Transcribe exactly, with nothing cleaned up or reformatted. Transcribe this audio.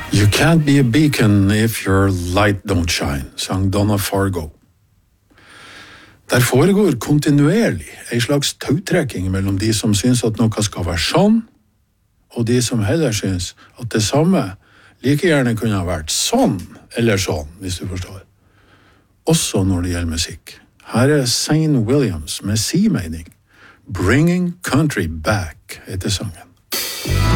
You can't be a beacon if your light don't shine, sang Donna Fargo. Der foregår kontinuerlig en slags tautrekking mellom de som syns at noe skal være sånn, og de som heller syns at det samme like gjerne kunne ha vært sånn, eller sånn, hvis du forstår. Også når det gjelder musikk. Her er Zane Williams med si mening. Bringing Country Back heter sangen.